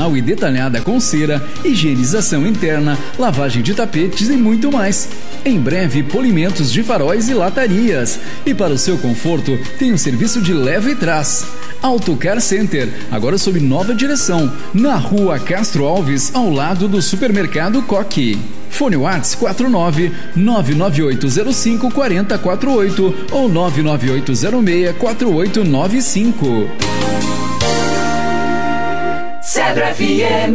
profissional e detalhada com cera, higienização interna, lavagem de tapetes e muito mais. Em breve, polimentos de faróis e latarias. E para o seu conforto, tem o serviço de leva e trás. Autocar Center, agora sob nova direção, na Rua Castro Alves, ao lado do supermercado Coque. Fone WhatsApp 49998054048 ou 998064895. Cedro FM.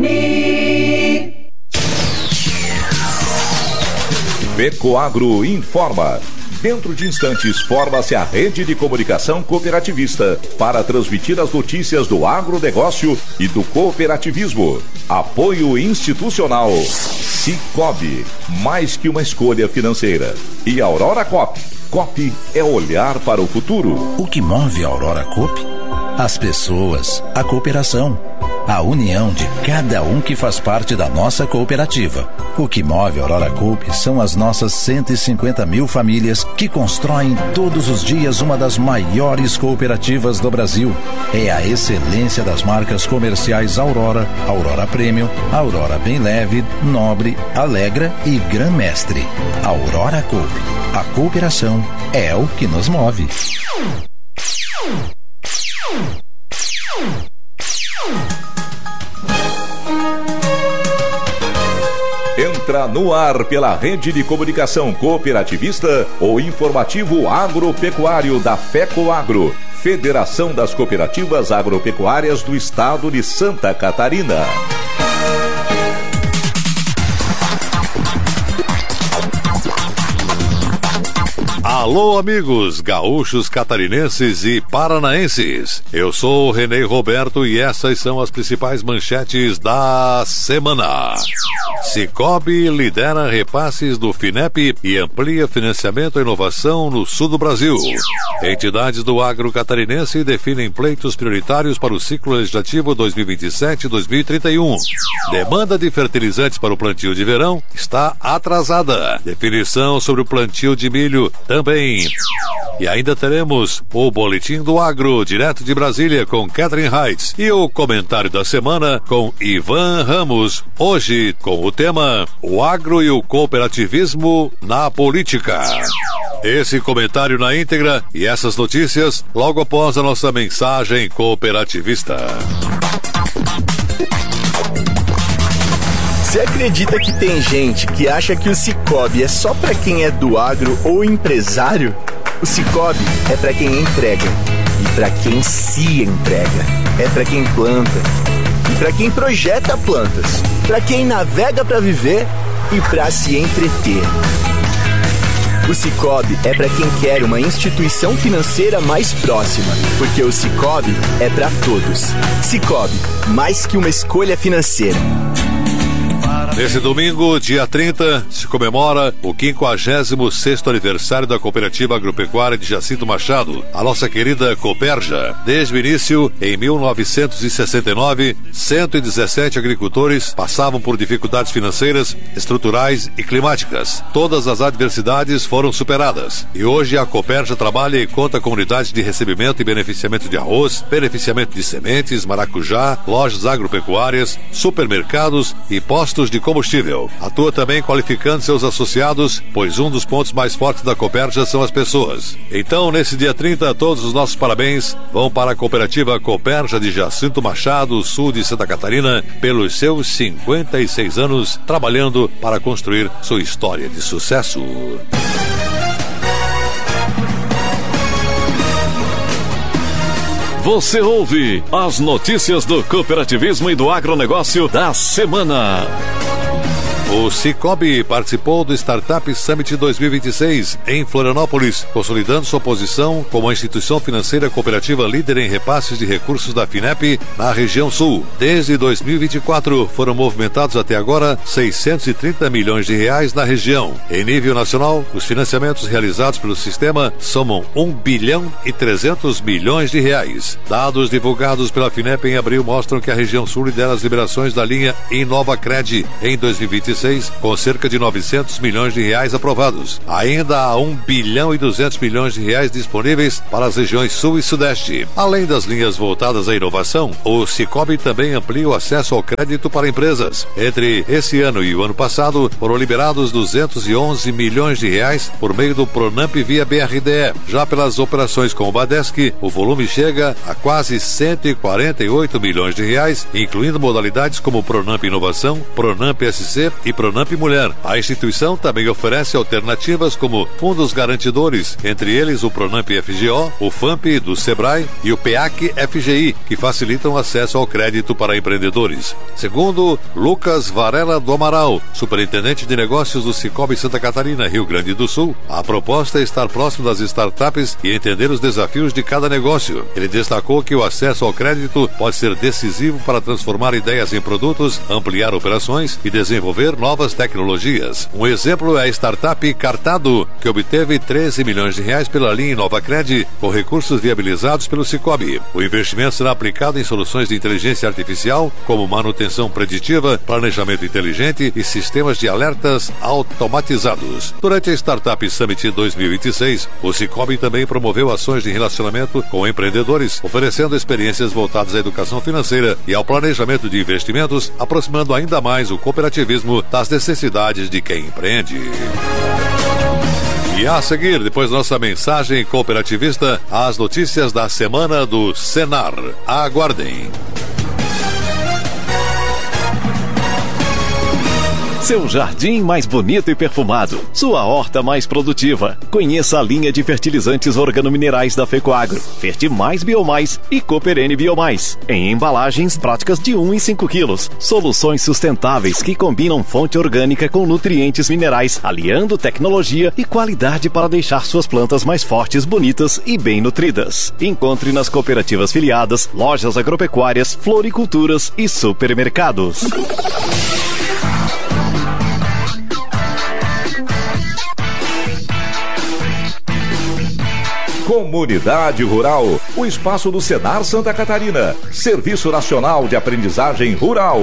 Fecoagro informa. Dentro de instantes, forma-se a rede de comunicação cooperativista para transmitir as notícias do agronegócio e do cooperativismo. Apoio institucional. Cicobi, mais que uma escolha financeira. E Aurora Coop. Coop é olhar para o futuro. O que move a Aurora Coop? As pessoas, a cooperação, a união de cada um que faz parte da nossa cooperativa. O que move a Aurora Coop são as nossas 150 mil famílias que constroem todos os dias uma das maiores cooperativas do Brasil. É a excelência das marcas comerciais Aurora, Aurora Premium, Aurora Bem Leve, Nobre, Alegra e Gran Mestre. Aurora Coop. A cooperação é o que nos move. Entra no ar pela rede de comunicação cooperativista o informativo agropecuário da Fecoagro, Federação das Cooperativas Agropecuárias do Estado de Santa Catarina. Alô, amigos gaúchos, catarinenses e paranaenses. Eu sou o Renê Roberto e essas são as principais manchetes da semana. Cicobi lidera repasses do FINEP e amplia financiamento à inovação no sul do Brasil. Entidades do agro catarinense definem pleitos prioritários para o ciclo legislativo 2027-2031. Demanda de fertilizantes para o plantio de verão está atrasada. Definição sobre o plantio de milho também. E ainda teremos o Boletim do Agro, direto de Brasília, com Catherine Heitz. E o comentário da semana com Ivan Ramos. Hoje, com o tema O Agro e o Cooperativismo na Política. Esse comentário na íntegra e essas notícias logo após a nossa mensagem cooperativista. Você acredita que tem gente que acha que o Cicobi é só para quem é do agro ou empresário? O Cicobi é para quem entrega e para quem se entrega. É para quem planta e para quem projeta plantas, para quem navega para viver e para se entreter. O Cicobi é para quem quer uma instituição financeira mais próxima, porque o Cicobi é para todos. Cicobi, mais que uma escolha financeira. Nesse domingo, dia 30, se comemora o 56º aniversário da Cooperativa Agropecuária de Jacinto Machado, a nossa querida Cooperja. Desde o início, em 1969, 117 agricultores passavam por dificuldades financeiras, estruturais e climáticas. Todas as adversidades foram superadas. E hoje a Cooperja trabalha e conta com unidades de recebimento e beneficiamento de arroz, beneficiamento de sementes, maracujá, lojas agropecuárias, supermercados e postos de combustível. Atua também qualificando seus associados, pois um dos pontos mais fortes da Cooperja são as pessoas. Então, nesse dia 30, todos os nossos parabéns vão para a Cooperativa Cooperja de Jacinto Machado, sul de Santa Catarina, pelos seus 56 anos, trabalhando para construir sua história de sucesso. Você ouve as notícias do cooperativismo e do agronegócio da semana. O Cicobi participou do Startup Summit 2026 em Florianópolis, consolidando sua posição como a instituição financeira cooperativa líder em repasses de recursos da FINEP na região sul. Desde 2024, foram movimentados até agora 630 milhões de reais na região. Em nível nacional, os financiamentos realizados pelo sistema somam 1 bilhão e 300 milhões de reais. Dados divulgados pela FINEP em abril mostram que a região sul lidera as liberações da linha InovaCred em 2026. 2026, com cerca de 900 milhões de reais aprovados. Ainda há 1 bilhão e 200 milhões de reais disponíveis para as regiões Sul e Sudeste. Além das linhas voltadas à inovação, o Cicobi também amplia o acesso ao crédito para empresas. Entre esse ano e o ano passado, foram liberados 211 milhões de reais por meio do Pronamp via BRDE. Já pelas operações com o Badesc, o volume chega a quase 148 milhões de reais, incluindo modalidades como Pronamp Inovação, Pronamp SC e Pronamp Mulher. A instituição também oferece alternativas como fundos garantidores, entre eles o Pronamp FGO, o FAMP do Sebrae e o PEAC FGI, que facilitam o acesso ao crédito para empreendedores. Segundo Lucas Varela do Amaral, superintendente de negócios do Cicobi Santa Catarina, Rio Grande do Sul, a proposta é estar próximo das startups e entender os desafios de cada negócio. Ele destacou que o acesso ao crédito pode ser decisivo para transformar ideias em produtos, ampliar operações e desenvolver novas tecnologias. Um exemplo é a startup Cartado, que obteve 13 milhões de reais pela linha InovaCred, com recursos viabilizados pelo Cicobi. O investimento será aplicado em soluções de inteligência artificial, como manutenção preditiva, planejamento inteligente e sistemas de alertas automatizados. Durante a Startup Summit 2026, o Cicobi também promoveu ações de relacionamento com empreendedores, oferecendo experiências voltadas à educação financeira e ao planejamento de investimentos, aproximando ainda mais o cooperativismo das necessidades de quem empreende. E a seguir, depois da nossa mensagem cooperativista, as notícias da semana do Senar. Aguardem. Seu jardim mais bonito e perfumado, sua horta mais produtiva. Conheça a linha de fertilizantes organominerais da Fecoagro, Fertimais Biomais e Cooperene Biomais, em embalagens práticas de 1 e 5 quilos. Soluções sustentáveis que combinam fonte orgânica com nutrientes minerais, aliando tecnologia e qualidade para deixar suas plantas mais fortes, bonitas e bem nutridas. Encontre nas cooperativas filiadas, lojas agropecuárias, floriculturas e supermercados. Comunidade Rural, o espaço do Senar Santa Catarina, Serviço Nacional de Aprendizagem Rural.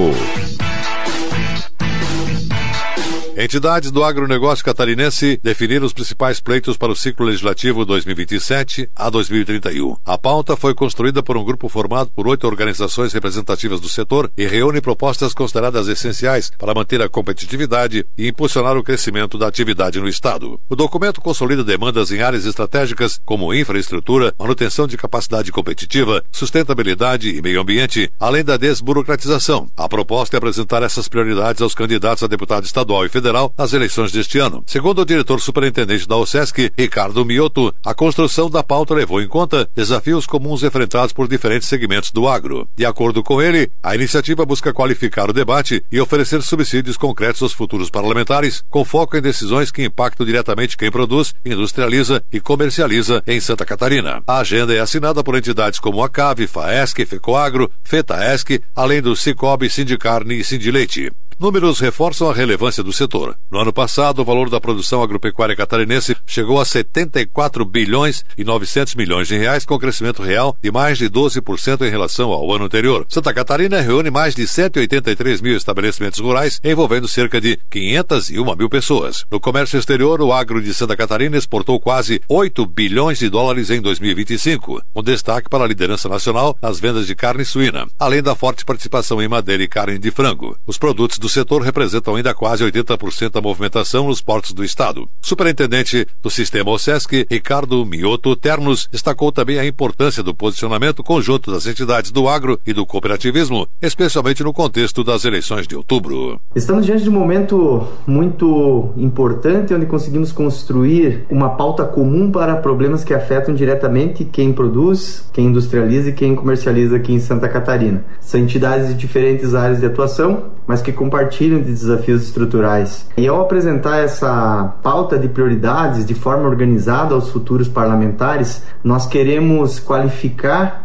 Entidades do agronegócio catarinense definiram os principais pleitos para o ciclo legislativo 2027 a 2031. A pauta foi construída por um grupo formado por 8 organizações representativas do setor e reúne propostas consideradas essenciais para manter a competitividade e impulsionar o crescimento da atividade no Estado. O documento consolida demandas em áreas estratégicas como infraestrutura, manutenção de capacidade competitiva, sustentabilidade e meio ambiente, além da desburocratização. A proposta é apresentar essas prioridades aos candidatos a deputado estadual e federal nas eleições deste ano. Segundo o diretor superintendente da OSESC, Ricardo Mioto, a construção da pauta levou em conta desafios comuns enfrentados por diferentes segmentos do agro. De acordo com ele, a iniciativa busca qualificar o debate e oferecer subsídios concretos aos futuros parlamentares, com foco em decisões que impactam diretamente quem produz, industrializa e comercializa em Santa Catarina. A agenda é assinada por entidades como a CAV, FAESC, FECOAGRO, FETAESC, além do Cicobi, Sindicarne e Sindileite. Números reforçam a relevância do setor. No ano passado, o valor da produção agropecuária catarinense chegou a 74 bilhões e 900 milhões de reais, com crescimento real de mais de 12% em relação ao ano anterior. Santa Catarina reúne mais de 183 mil estabelecimentos rurais, envolvendo cerca de 501 mil pessoas. No comércio exterior, o agro de Santa Catarina exportou quase 8 bilhões de dólares em 2025, um destaque para a liderança nacional nas vendas de carne suína, além da forte participação em madeira e carne de frango. Os produtos do setor representam ainda quase 80% da movimentação nos portos do estado. Superintendente do sistema OSESC, Ricardo Mioto Ternos, destacou também a importância do posicionamento conjunto das entidades do agro e do cooperativismo, especialmente no contexto das eleições de outubro. Estamos diante de um momento muito importante, onde conseguimos construir uma pauta comum para problemas que afetam diretamente quem produz, quem industrializa e quem comercializa aqui em Santa Catarina. São entidades de diferentes áreas de atuação, mas que compartilham de desafios estruturais. E ao apresentar essa pauta de prioridades de forma organizada aos futuros parlamentares, nós queremos qualificar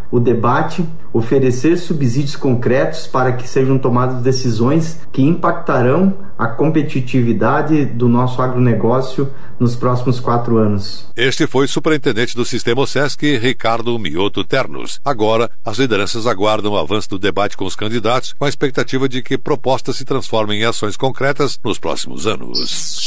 o debate, oferecer subsídios concretos para que sejam tomadas decisões que impactarão a competitividade do nosso agronegócio nos próximos 4 anos. Este foi o superintendente do Sistema OSESC, Ricardo Mioto Ternos. Agora, as lideranças aguardam o avanço do debate com os candidatos, com a expectativa de que propostas se transformem em ações concretas nos próximos anos.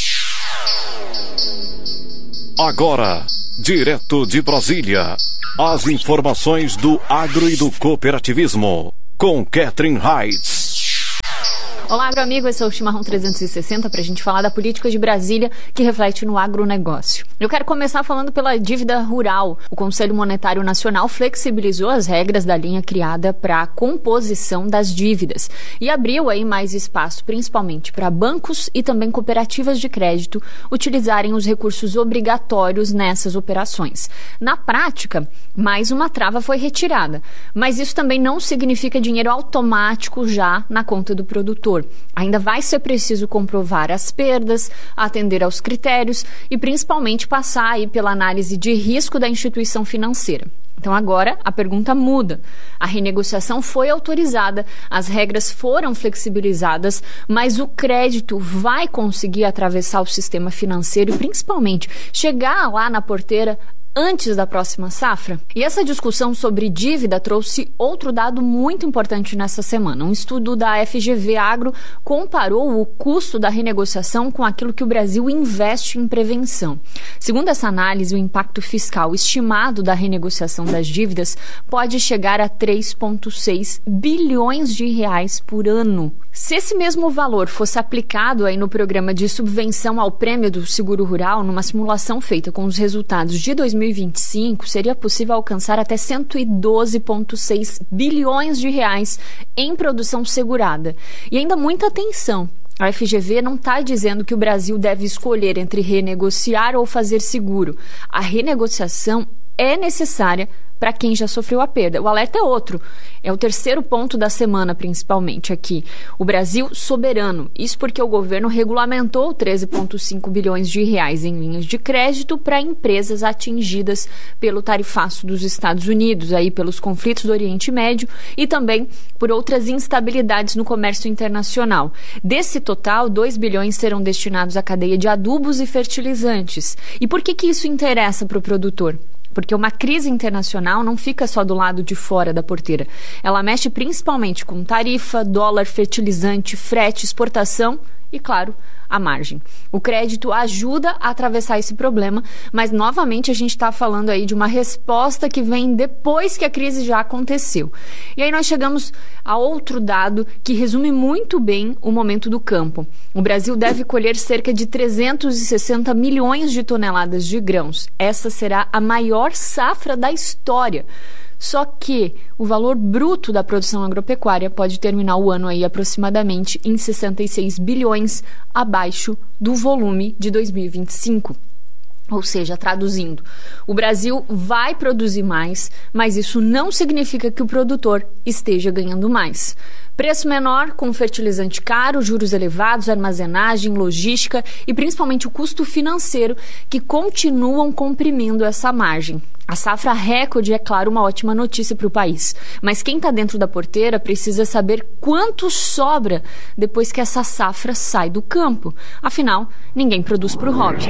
Agora, direto de Brasília, as informações do agro e do cooperativismo, com Catherine Heitz. Olá, agroamigo, esse é o Chimarrão 360 para a gente falar da política de Brasília que reflete no agronegócio. Eu quero começar falando pela dívida rural. O Conselho Monetário Nacional flexibilizou as regras da linha criada para a composição das dívidas e abriu aí mais espaço, principalmente para bancos e também cooperativas de crédito utilizarem os recursos obrigatórios nessas operações. Na prática, mais uma trava foi retirada, mas isso também não significa dinheiro automático já na conta do produtor. Ainda vai ser preciso comprovar as perdas, atender aos critérios e principalmente passar aí pela análise de risco da instituição financeira. Então agora a pergunta muda. A renegociação foi autorizada, as regras foram flexibilizadas, mas o crédito vai conseguir atravessar o sistema financeiro e principalmente chegar lá na porteira antes da próxima safra? E essa discussão sobre dívida trouxe outro dado muito importante nessa semana. Um estudo da FGV Agro comparou o custo da renegociação com aquilo que o Brasil investe em prevenção. Segundo essa análise, o impacto fiscal estimado da renegociação das dívidas pode chegar a 3,6 bilhões de reais por ano. Se esse mesmo valor fosse aplicado aí no programa de subvenção ao prêmio do seguro rural, numa simulação feita com os resultados de 2025, seria possível alcançar até 112,6 bilhões de reais em produção segurada. E ainda muita atenção. A FGV não está dizendo que o Brasil deve escolher entre renegociar ou fazer seguro. A renegociação é necessária para quem já sofreu a perda. O alerta é outro. É o terceiro ponto da semana, principalmente aqui. O Brasil soberano. Isso porque o governo regulamentou 13,5 bilhões de reais em linhas de crédito para empresas atingidas pelo tarifaço dos Estados Unidos, aí pelos conflitos do Oriente Médio e também por outras instabilidades no comércio internacional. Desse total, 2 bilhões serão destinados à cadeia de adubos e fertilizantes. E por que isso interessa para o produtor? Porque uma crise internacional não fica só do lado de fora da porteira. Ela mexe principalmente com tarifa, dólar, fertilizante, frete, exportação e, claro, a margem. O crédito ajuda a atravessar esse problema, mas novamente a gente está falando aí de uma resposta que vem depois que a crise já aconteceu. E aí nós chegamos a outro dado que resume muito bem o momento do campo. O Brasil deve colher cerca de 360 milhões de toneladas de grãos. Essa será a maior safra da história. Só que o valor bruto da produção agropecuária pode terminar o ano aí aproximadamente em 66 bilhões abaixo do volume de 2025. Ou seja, traduzindo, o Brasil vai produzir mais, mas isso não significa que o produtor esteja ganhando mais. Preço menor, com fertilizante caro, juros elevados, armazenagem, logística e principalmente o custo financeiro que continuam comprimindo essa margem. A safra recorde é, claro, uma ótima notícia para o país, mas quem está dentro da porteira precisa saber quanto sobra depois que essa safra sai do campo. Afinal, ninguém produz para o hobby.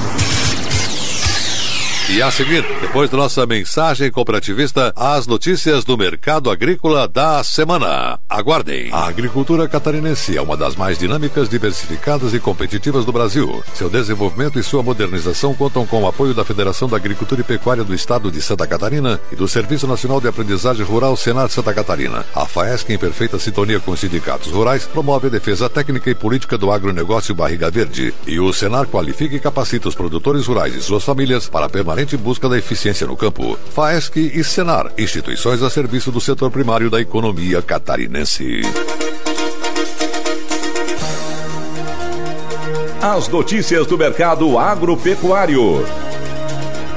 E a seguir, depois da nossa mensagem cooperativista, as notícias do mercado agrícola da semana. Aguardem. A agricultura catarinense é uma das mais dinâmicas, diversificadas e competitivas do Brasil. Seu desenvolvimento e sua modernização contam com o apoio da Federação da Agricultura e Pecuária do Estado de Santa Catarina e do Serviço Nacional de Aprendizagem Rural Senar Santa Catarina. A FAESC, em perfeita sintonia com os sindicatos rurais, promove a defesa técnica e política do agronegócio Barriga Verde. E o Senar qualifica e capacita os produtores rurais e suas famílias para permanente busca da eficiência no campo. FAESC e Senar, instituições a serviço do setor primário da economia catarinense. As notícias do mercado agropecuário.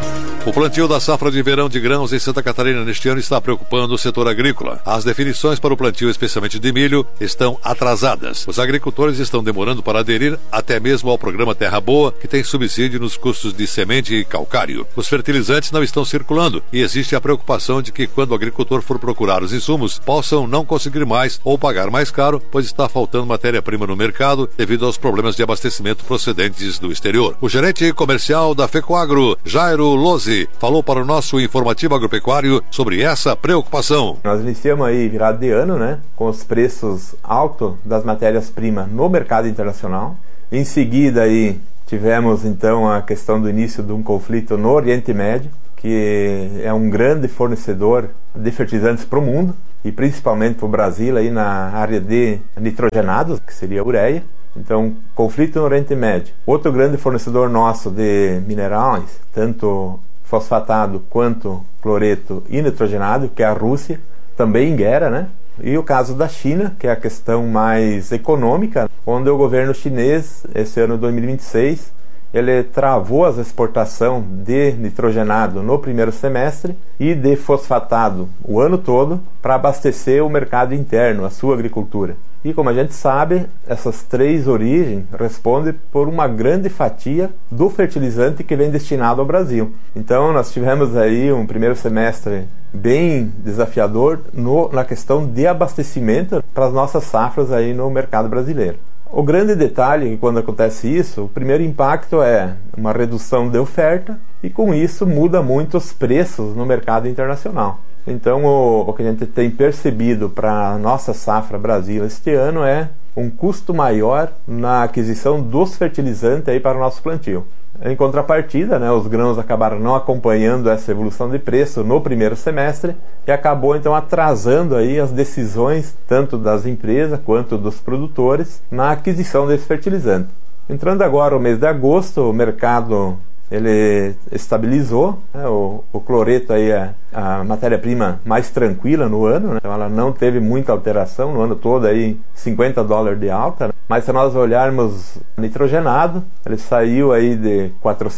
O plantio da safra de verão de grãos em Santa Catarina neste ano está preocupando o setor agrícola. As definições para o plantio, especialmente de milho, estão atrasadas. Os agricultores estão demorando para aderir até mesmo ao programa Terra Boa, que tem subsídio nos custos de semente e calcário. Os fertilizantes não estão circulando e existe a preocupação de que quando o agricultor for procurar os insumos, possam não conseguir mais ou pagar mais caro, pois está faltando matéria-prima no mercado devido aos problemas de abastecimento procedentes do exterior. O gerente comercial da FECOAGRO, Jairo Lozzi, falou para o nosso informativo agropecuário sobre essa preocupação. Nós iniciamos aí virado de ano, né, com os preços altos das matérias-primas no mercado internacional. Em seguida aí tivemos então a questão do início de um conflito no Oriente Médio, que é um grande fornecedor de fertilizantes para o mundo e principalmente para o Brasil aí na área de nitrogenados, que seria a ureia. Então, conflito no Oriente Médio. Outro grande fornecedor nosso de minerais, tanto fosfatado quanto cloreto e nitrogenado, que é a Rússia, também em guerra, né? E o caso da China, que é a questão mais econômica, onde o governo chinês, esse ano 2026, ele travou as exportações de nitrogenado no primeiro semestre e de fosfatado o ano todo para abastecer o mercado interno, a sua agricultura. E como a gente sabe, essas três origens respondem por uma grande fatia do fertilizante que vem destinado ao Brasil. Então nós tivemos aí um primeiro semestre bem desafiador na questão de abastecimento para as nossas safras aí no mercado brasileiro. O grande detalhe é que quando acontece isso, o primeiro impacto é uma redução de oferta e com isso muda muito os preços no mercado internacional. Então o que a gente tem percebido para a nossa safra Brasil este ano é um custo maior na aquisição dos fertilizantes aí para o nosso plantio. Em contrapartida, né, os grãos acabaram não acompanhando essa evolução de preço no primeiro semestre e acabou então atrasando aí as decisões tanto das empresas quanto dos produtores na aquisição desse fertilizante. Entrando agora o mês de agosto, o mercado ele estabilizou, né? O cloreto aí é a matéria-prima mais tranquila no ano, né? Então ela não teve muita alteração no ano todo, aí $50 de alta, né? Mas se nós olharmos nitrogenado, ele saiu aí de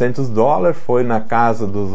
$400, foi na casa dos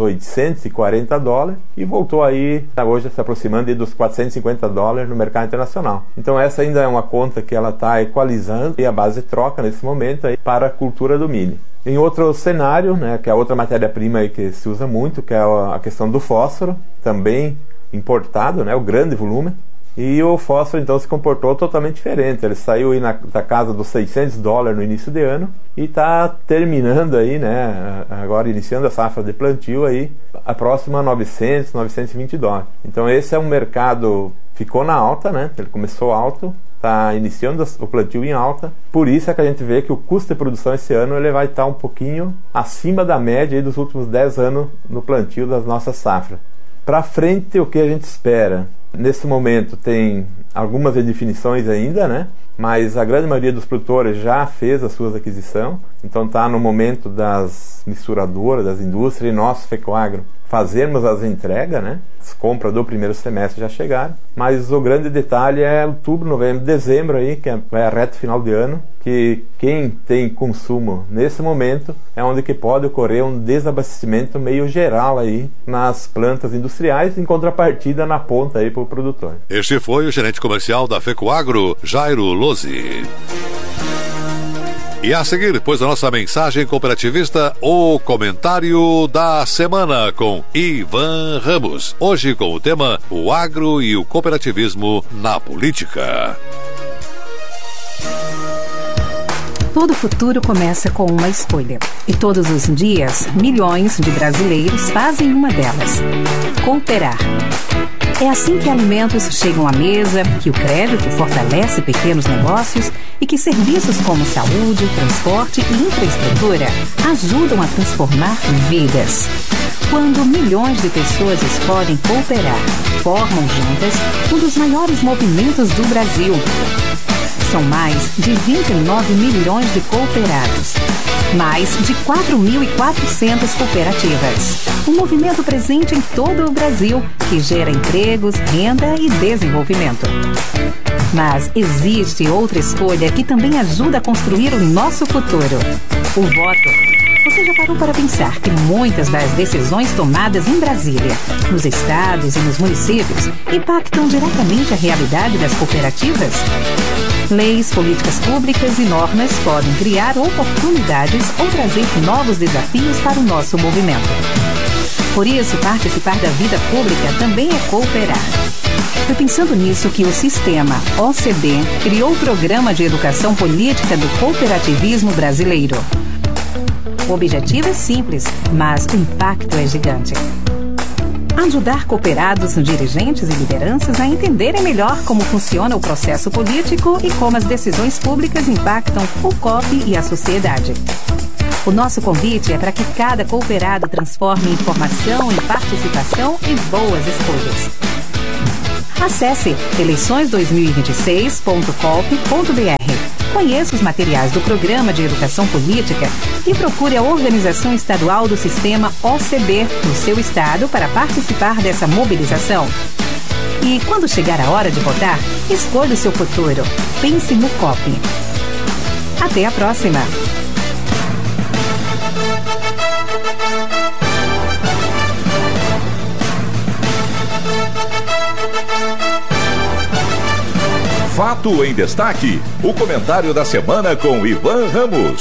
$840 e voltou aí, hoje se aproximando aí dos $450 no mercado internacional. Então essa ainda é uma conta que ela está equalizando e a base troca nesse momento aí para a cultura do milho. Em outro cenário, né, que é a outra matéria-prima aí que se usa muito, que é a questão do fósforo, também importado, né, o grande volume. E o fósforo então se comportou totalmente diferente. Ele saiu aí da casa dos $600 no início de ano e está terminando aí, né, agora iniciando a safra de plantio aí, a próxima $900, $920. Então esse é um mercado, ficou na alta, né, ele começou alto, está iniciando o plantio em alta, por isso é que a gente vê que o custo de produção esse ano ele vai estar um pouquinho acima da média aí dos últimos 10 anos no plantio das nossas safras. Para frente, o que a gente espera? Nesse momento tem algumas indefinições ainda, né? Mas a grande maioria dos produtores já fez as suas aquisições, então está no momento das misturadoras, das indústrias, e nós, FECOAGRO, fazermos as entregas, né? As compras do primeiro semestre já chegaram, mas o grande detalhe é outubro, novembro, dezembro aí, que é a reta final de ano, que quem tem consumo nesse momento é onde que pode ocorrer um desabastecimento meio geral aí nas plantas industriais, em contrapartida na ponta aí para o produtor. Este foi o gerente comercial da FECOAGRO, Jairo Lozzi. E a seguir, depois da nossa mensagem cooperativista, o comentário da semana com Ivan Ramos. Hoje com o tema O Agro e o Cooperativismo na Política. Todo futuro começa com uma escolha. E todos os dias, milhões de brasileiros fazem uma delas: cooperar. É assim que alimentos chegam à mesa, que o crédito fortalece pequenos negócios e que serviços como saúde, transporte e infraestrutura ajudam a transformar vidas. Quando milhões de pessoas escolhem cooperar, formam juntas um dos maiores movimentos do Brasil. São mais de 29 milhões de cooperados, mais de 4.400 cooperativas. Um movimento presente em todo o Brasil que gera empregos, renda e desenvolvimento. Mas existe outra escolha que também ajuda a construir o nosso futuro: o voto. Você já parou para pensar que muitas das decisões tomadas em Brasília, nos estados e nos municípios, impactam diretamente a realidade das cooperativas? Leis, políticas públicas e normas podem criar oportunidades ou trazer novos desafios para o nosso movimento. Por isso, participar da vida pública também é cooperar. Foi pensando nisso que o sistema OCB criou o Programa de Educação Política do Cooperativismo Brasileiro. O objetivo é simples, mas o impacto é gigante. Ajudar cooperados, dirigentes e lideranças a entenderem melhor como funciona o processo político e como as decisões públicas impactam o COP e a sociedade. O nosso convite é para que cada cooperado transforme informação em participação e boas escolhas. Acesse eleições2026.cop.br. Conheça os materiais do Programa de Educação Política e procure a organização estadual do sistema OCB no seu estado para participar dessa mobilização. E quando chegar a hora de votar, escolha o seu futuro. Pense no COP. Até a próxima! Fato em Destaque, o comentário da semana com Ivan Ramos.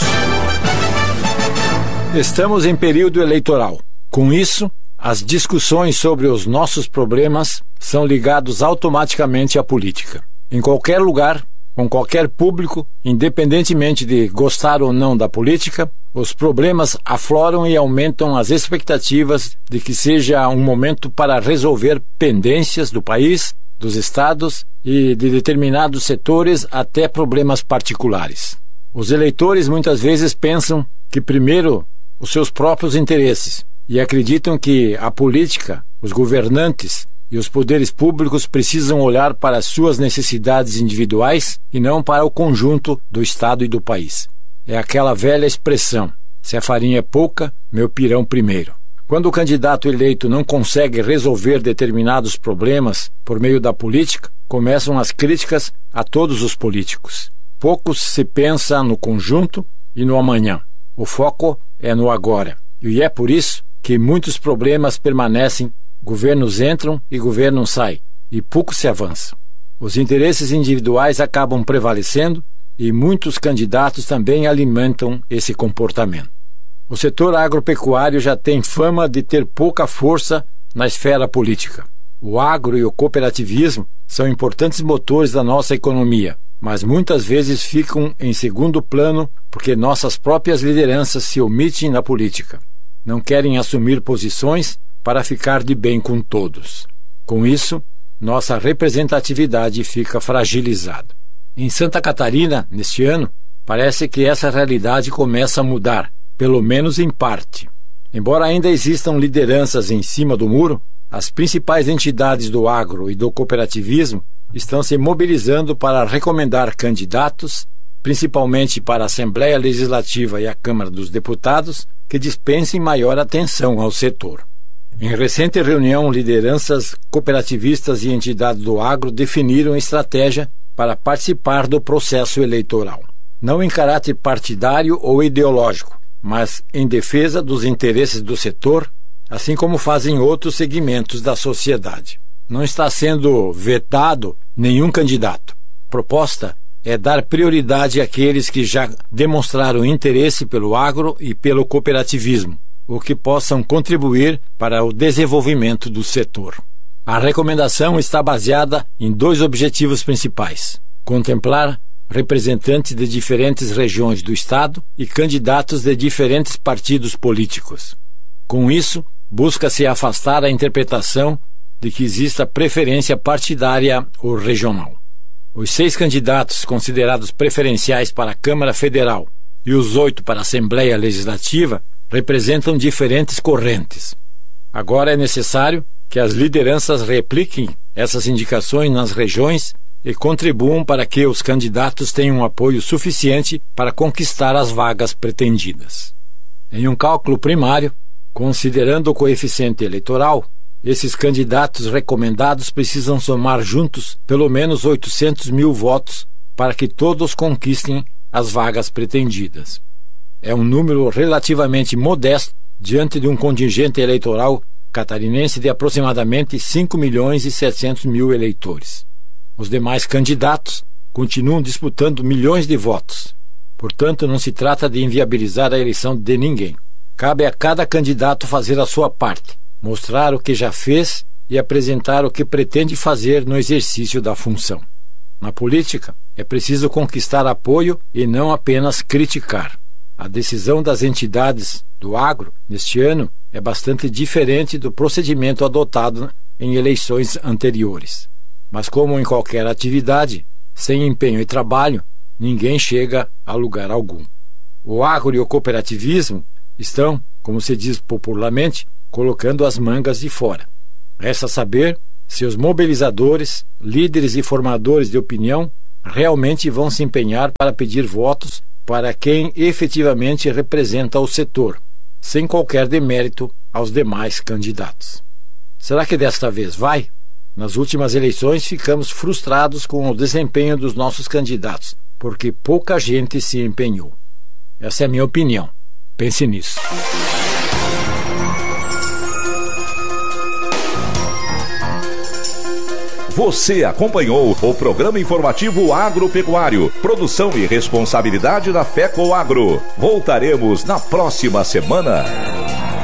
Estamos em período eleitoral. Com isso, as discussões sobre os nossos problemas são ligados automaticamente à política. Em qualquer lugar, com qualquer público, independentemente de gostar ou não da política, os problemas afloram e aumentam as expectativas de que seja um momento para resolver pendências do país, dos estados e de determinados setores até problemas particulares. Os eleitores muitas vezes pensam que primeiro os seus próprios interesses e acreditam que a política, os governantes e os poderes públicos precisam olhar para as suas necessidades individuais e não para o conjunto do Estado e do país. É aquela velha expressão: se a farinha é pouca, meu pirão primeiro. Quando o candidato eleito não consegue resolver determinados problemas por meio da política, começam as críticas a todos os políticos. Pouco se pensa no conjunto e no amanhã. O foco é no agora. E é por isso que muitos problemas permanecem, governos entram e governos saem, e pouco se avança. Os interesses individuais acabam prevalecendo e muitos candidatos também alimentam esse comportamento. O setor agropecuário já tem fama de ter pouca força na esfera política. O agro e o cooperativismo são importantes motores da nossa economia, mas muitas vezes ficam em segundo plano porque nossas próprias lideranças se omitem na política. Não querem assumir posições para ficar de bem com todos. Com isso, nossa representatividade fica fragilizada. Em Santa Catarina, neste ano, parece que essa realidade começa a mudar, pelo menos em parte. Embora ainda existam lideranças em cima do muro, as principais entidades do agro e do cooperativismo estão se mobilizando para recomendar candidatos, principalmente para a Assembleia Legislativa e a Câmara dos Deputados, que dispensem maior atenção ao setor. Em recente reunião, lideranças cooperativistas e entidades do agro definiram estratégia para participar do processo eleitoral, não em caráter partidário ou ideológico, mas em defesa dos interesses do setor, assim como fazem outros segmentos da sociedade. Não está sendo vetado nenhum candidato. A proposta é dar prioridade àqueles que já demonstraram interesse pelo agro e pelo cooperativismo, o que possam contribuir para o desenvolvimento do setor. A recomendação está baseada em 2 objetivos principais: contemplar representantes de diferentes regiões do Estado e candidatos de diferentes partidos políticos. Com isso, busca-se afastar a interpretação de que exista preferência partidária ou regional. Os 6 candidatos considerados preferenciais para a Câmara Federal e os 8 para a Assembleia Legislativa representam diferentes correntes. Agora é necessário que as lideranças repliquem essas indicações nas regiões e contribuam para que os candidatos tenham apoio suficiente para conquistar as vagas pretendidas. Em um cálculo primário, considerando o coeficiente eleitoral, esses candidatos recomendados precisam somar juntos pelo menos 800 mil votos para que todos conquistem as vagas pretendidas. é um número relativamente modesto diante de um contingente eleitoral catarinense de aproximadamente 5.700.000 eleitores. Os demais candidatos continuam disputando milhões de votos. Portanto, não se trata de inviabilizar a eleição de ninguém. Cabe a cada candidato fazer a sua parte, mostrar o que já fez e apresentar o que pretende fazer no exercício da função. Na política, é preciso conquistar apoio e não apenas criticar. A decisão das entidades do agro, neste ano, é bastante diferente do procedimento adotado em eleições anteriores. Mas, como em qualquer atividade, sem empenho e trabalho, ninguém chega a lugar algum. O agro e o cooperativismo estão, como se diz popularmente, colocando as mangas de fora. Resta saber se os mobilizadores, líderes e formadores de opinião realmente vão se empenhar para pedir votos para quem efetivamente representa o setor, sem qualquer demérito aos demais candidatos. Será que desta vez vai? Nas últimas eleições ficamos frustrados com o desempenho dos nossos candidatos, porque pouca gente se empenhou. Essa é a minha opinião. Pense nisso. Você acompanhou o programa informativo agropecuário, produção e responsabilidade da FECO Agro. Voltaremos na próxima semana.